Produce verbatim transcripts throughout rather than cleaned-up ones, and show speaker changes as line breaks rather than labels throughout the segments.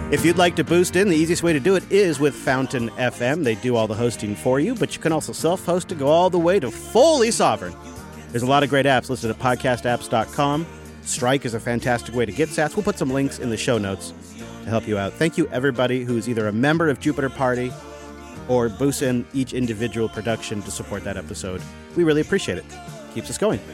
If you'd like to boost in, the easiest way to do it is with Fountain F M. They do all the hosting for you, but you can also self-host to go all the way to fully sovereign. There's a lot of great apps listed at podcast apps dot com. Strike is a fantastic way to get sats. We'll put some links in the show notes to help you out. Thank you, everybody who's either a member of Jupiter Party or boosts in each individual production to support that episode. We really appreciate it. Keeps us going.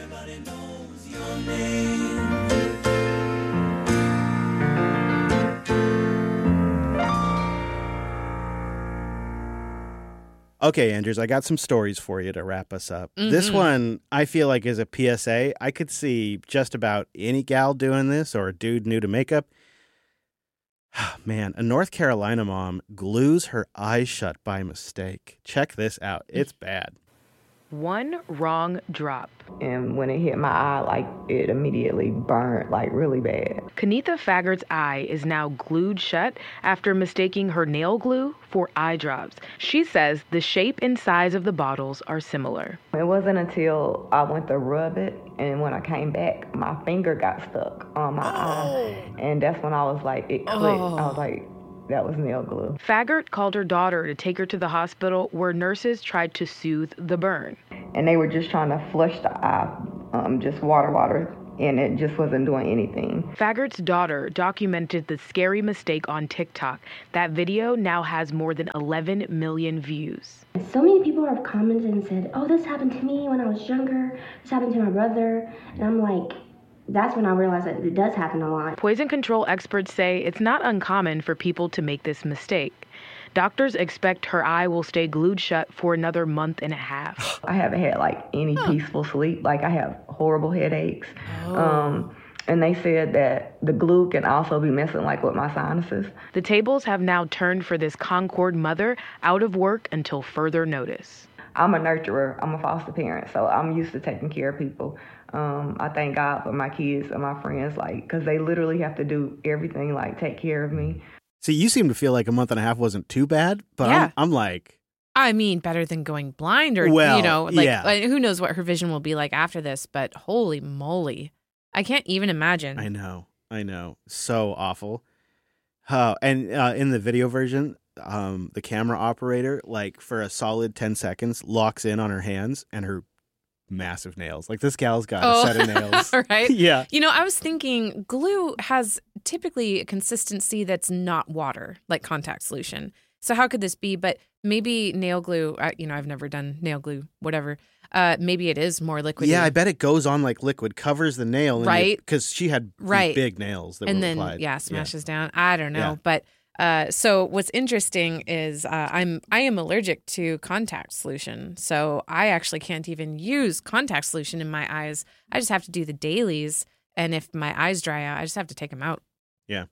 Okay, Andrews, I got some stories for you to wrap us up. Mm-hmm. This one, I feel like, is a P S A. I could see just about any gal doing this or a dude new to makeup. Man, a North Carolina mom glues her eyes shut by mistake. Check this out. It's bad.
One wrong drop.
And when it hit my eye, like, it immediately burned, like, really bad.
Kenetha Faggart's eye is now glued shut after mistaking her nail glue for eye drops. She says the shape and size of the bottles are similar.
It wasn't until I went to rub it, and when I came back, my finger got stuck on my oh. eye. And that's when I was like, it clicked. Oh. I was like, that was nail glue.
Faggart called her daughter to take her to the hospital where nurses tried to soothe the burn.
And they were just trying to flush the eye, um, just water, water, and it just wasn't doing anything.
Faggart's daughter documented the scary mistake on TikTok. That video now has more than eleven million views.
So many people have commented and said, oh, this happened to me when I was younger. This happened to my brother. And I'm like, that's when I realized that it does happen a lot.
Poison control experts say it's not uncommon for people to make this mistake. Doctors expect her eye will stay glued shut for another month and a half.
I haven't had, like, any huh. peaceful sleep. Like, I have horrible headaches. Oh. Um, and they said that the glue can also be messing, like, with my sinuses.
The tables have now turned for this Concord mother out of work until further notice.
I'm a nurturer. I'm a foster parent, so I'm used to taking care of people. Um, I thank God for my kids and my friends, like, because they literally have to do everything, like, take care of me.
See, you seem to feel like a month and a half wasn't too bad, but yeah. I'm, I'm like...
I mean, better than going blind or,
well,
you know, like,
yeah.
like, who knows what her vision will be like after this, but holy moly. I can't even imagine.
I know. I know. So awful. Oh, and uh, in the video version, um, the camera operator, like, for a solid ten seconds, locks in on her hands and her massive nails. Like, this gal's got
oh.
a set of nails.
Right?
Yeah.
You know, I was thinking glue has typically a consistency that's not water, like contact solution. So how could this be? But maybe nail glue, I, you know, I've never done nail glue, whatever. Uh, maybe it is more liquid.
Yeah, I bet it goes on like liquid, covers the nail.
Right.
Because she had
right.
big nails that
and
were
then,
applied.
yeah, smashes yeah. down. I don't know.
Yeah.
But uh, so what's interesting is uh, I'm I am allergic to contact solution. So I actually can't even use contact solution in my eyes. I just have to do the dailies. And if my eyes dry out, I just have to take them out.
Yeah.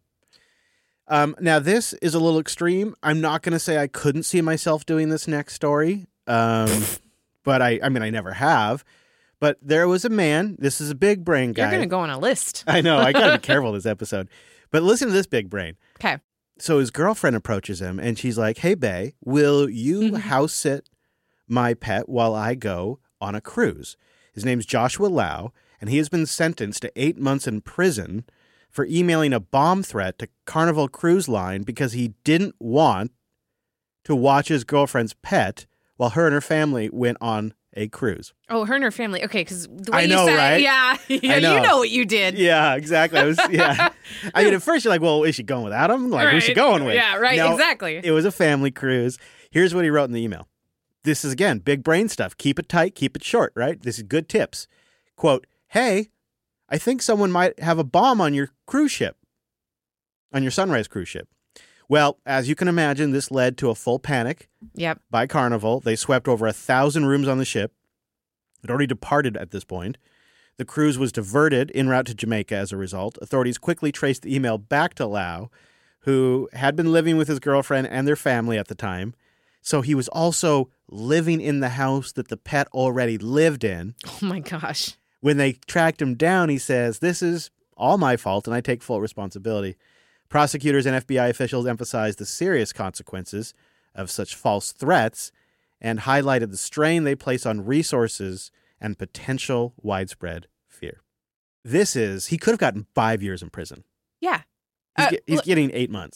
Um, now, this is a little extreme. I'm not going to say I couldn't see myself doing this next story. Um, but I, I mean, I never have. But there was a man. This is a big brain guy.
You're going to go on a list.
I know. I got to be careful this episode. But listen to this big brain.
Okay.
So his girlfriend approaches him and she's like, hey, bae, will you house sit my pet while I go on a cruise? His name's Joshua Lau, and he has been sentenced to eight months in prison for emailing a bomb threat to Carnival Cruise Line because he didn't want to watch his girlfriend's pet while her and her family went on a cruise.
Oh, her and her family. Okay, because the way
I know,
you said
right?
it, yeah, yeah
know.
You know what you did.
Yeah, exactly. I was, yeah. I mean, at first you're like, well, is she going without him? Like,
right.
who's she going with?
Yeah, right,
no,
exactly.
It was a family cruise. Here's what he wrote in the email. This is, again, big brain stuff. Keep it tight, keep it short, right? This is good tips. Quote, hey, I think someone might have a bomb on your cruise ship, on your Sunrise cruise ship. Well, as you can imagine, this led to a full panic
yep.
by Carnival. They swept over a thousand rooms on the ship. It already departed at this point. The cruise was diverted en route to Jamaica as a result. Authorities quickly traced the email back to Lau, who had been living with his girlfriend and their family at the time. So he was also living in the house that the pet already lived in.
Oh, my gosh.
When they tracked him down, he says, this is all my fault and I take full responsibility. Prosecutors and F B I officials emphasized the serious consequences of such false threats and highlighted the strain they place on resources and potential widespread fear. This is, he could have gotten five years in prison.
Yeah.
He's,
Uh,
get, he's
l-
getting eight months.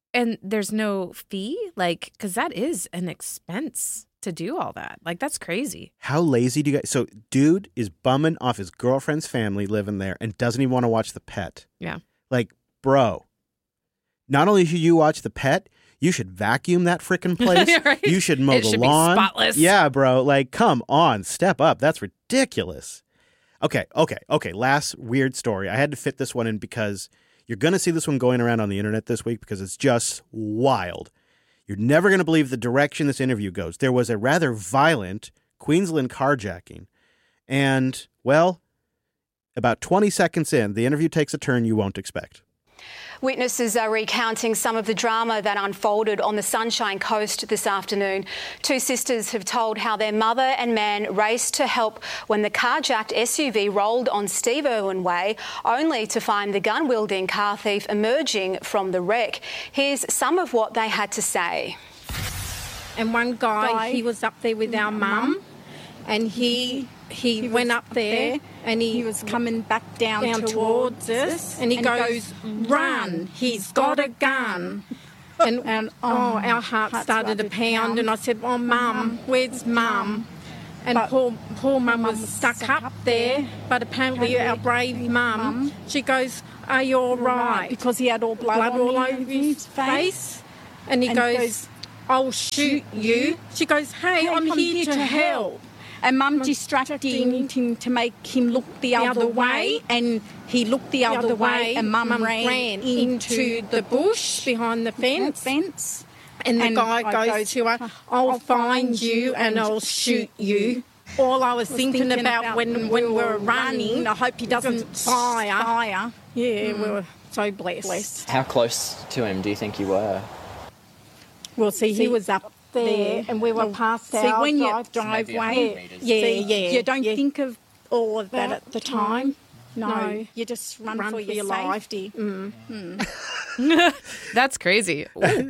And there's no fee? Like, because that is an expense to do all that. Like, that's crazy.
How lazy do you guys... So, dude is bumming off his girlfriend's family living there and doesn't even want to watch the pet.
Yeah.
Like, bro, not only should you watch the pet, you should vacuum that freaking place. Right? You should mow
it
the
should
lawn.
Be spotless.
Yeah, bro. Like, come on. Step up. That's ridiculous. Okay, okay, okay. Last weird story. I had to fit this one in because... You're going to see this one going around on the internet this week because it's just wild. You're never going to believe the direction this interview goes. There was a rather violent Queensland carjacking. And, well, about twenty seconds in, the interview takes a turn you won't expect.
Witnesses are recounting some of the drama that unfolded on the Sunshine Coast this afternoon. Two sisters have told how their mother and man raced to help when the carjacked S U V rolled on Steve Irwin Way, only to find the gun-wielding car thief emerging from the wreck. Here's some of what they had to say.
And one guy, guy he was up there with our mum, and he... He, he went up there, there and he, he was coming back down, down towards, towards us and he and goes, goes, run, he's got a gun. and, and oh, our heart started to pound and I said, oh, Mum, where's Mum? And but poor, poor Mum was stuck, stuck up there, but apparently our brave Mum, she goes, are you all right? Because he had all blood, blood all over his face. And he and goes, goes, I'll shoot you. She goes, hey, I'm, I'm here, here to help. And Mum distracted him to make him look the, the other, other way, and he looked the, the other, other way, and Mum ran, ran into the bush behind the fence. fence. And the and guy goes, goes to her, I'll, I'll find you and I'll shoot you. All I was, was thinking, thinking about, about when, when we were running, I hope he doesn't fire. fire. Yeah, mm. we were so blessed. blessed.
How close to him do you think you were?
Well, see, see he was up there, and we were past our See, when you driveway, yeah, yeah, yeah, you don't yeah. think of all of that at the time. No, no. You just run, run for, for your, your safety. Mm.
Mm. That's crazy.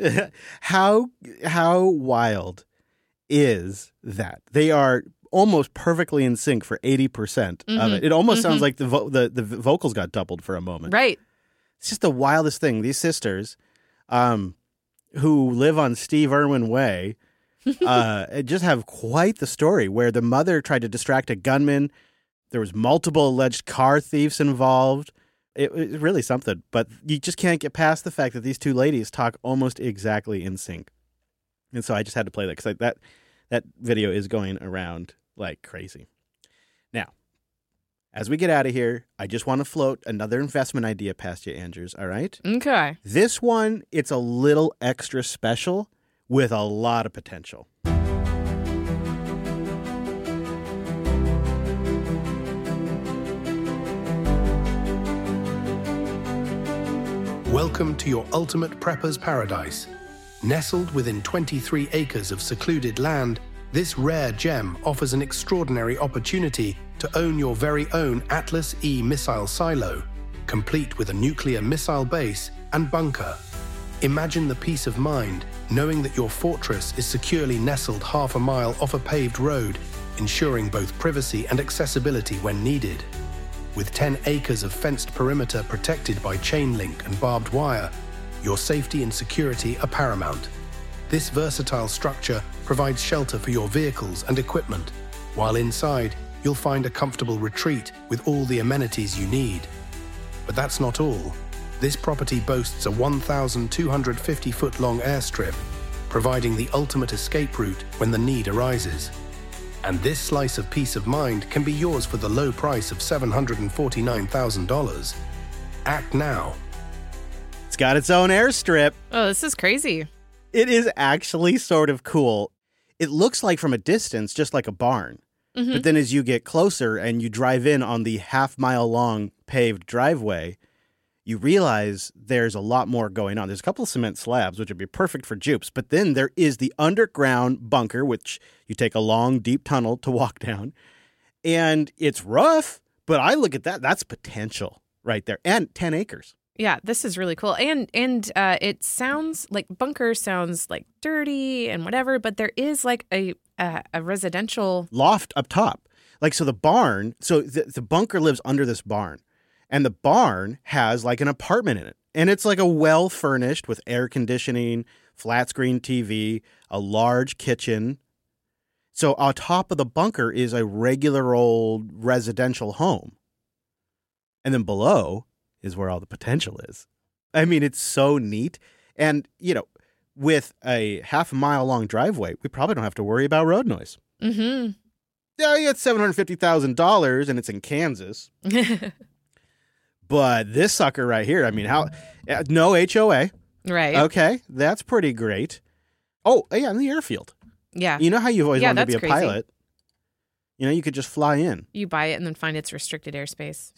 how how wild is that? They are almost perfectly in sync for eighty percent mm-hmm. of it. It almost mm-hmm. sounds like the, vo- the the vocals got doubled for a moment.
Right.
It's just the wildest thing. These sisters, um. who live on Steve Irwin Way, uh, just have quite the story where the mother tried to distract a gunman. There was multiple alleged car thieves involved. It was really something, but you just can't get past the fact that these two ladies talk almost exactly in sync. And so I just had to play that because that, that video is going around like crazy. Now, as we get out of here, I just want to float another investment idea past you, Andrews, all right?
Okay.
This one, it's a little extra special with a lot of potential.
Welcome to your ultimate prepper's paradise. Nestled within twenty-three acres of secluded land, this rare gem offers an extraordinary opportunity to own your very own Atlas E missile silo, complete with a nuclear missile base and bunker. Imagine the peace of mind knowing that your fortress is securely nestled half a mile off a paved road, ensuring both privacy and accessibility when needed. With ten acres of fenced perimeter protected by chain link and barbed wire, your safety and security are paramount. This versatile structure provides shelter for your vehicles and equipment, while inside you'll find a comfortable retreat with all the amenities you need. But that's not all. This property boasts a one thousand two hundred fifty foot long airstrip, providing the ultimate escape route when the need arises. And this slice of peace of mind can be yours for the low price of seven hundred forty-nine thousand dollars. Act now.
It's got its own airstrip.
Oh, this is crazy.
It is actually sort of cool. It looks like from a distance just like a barn. Mm-hmm. But then as you get closer and you drive in on the half mile long paved driveway, you realize there's a lot more going on. There's a couple of cement slabs, which would be perfect for jupes. But then there is the underground bunker, which you take a long, deep tunnel to walk down. And it's rough, but I look at that. That's potential right there. And ten acres.
Yeah, this is really cool. And and uh, it sounds like bunker sounds like dirty and whatever, but there is like a a, a residential
loft up top. Like, so the barn, so the, the bunker lives under this barn. And the barn has like an apartment in it. And it's like a well-furnished with air conditioning, flat-screen T V, a large kitchen. So on top of the bunker is a regular old residential home. And then below is where all the potential is. I mean, it's so neat. And, you know, with a half a mile long driveway, we probably don't have to worry about road noise.
Mm-hmm.
Yeah, it's seven hundred fifty thousand dollars and it's in Kansas. But this sucker right here, I mean, how no H O A.
Right.
Okay, that's pretty great. Oh, yeah, in the airfield.
Yeah.
You know how you've always
yeah,
wanted to be a
crazy.
pilot? You know, you could just fly in.
You buy it and then find it's restricted airspace.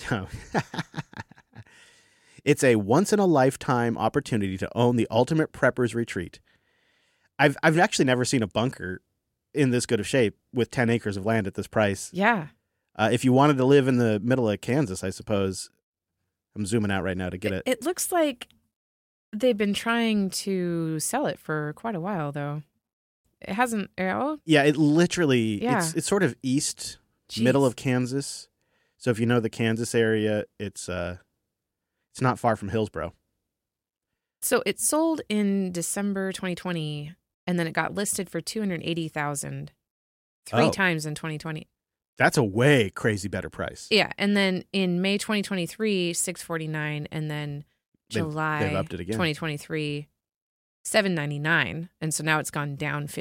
It's a once-in-a-lifetime opportunity to own the ultimate prepper's retreat. I've I've actually never seen a bunker in this good of shape with ten acres of land at this price.
Yeah.
Uh, if you wanted to live in the middle of Kansas, I suppose. I'm zooming out right now to get it.
It, it looks like they've been trying to sell it for quite a while, though. It hasn't. Oh,
yeah, it literally,
yeah.
it's it's sort of east,
Jeez.
middle of Kansas. So if you know the Kansas area, it's uh, it's not far from Hillsboro.
So it sold in December twenty twenty, and then it got listed for two hundred eighty thousand dollars three
Oh.
times in twenty twenty.
That's a way crazy better price.
Yeah, and then in May twenty twenty-tee, six forty-nine, and then
They've-
July
they've upped it again.
twenty twenty-three, seven ninety-nine, and so now it's gone down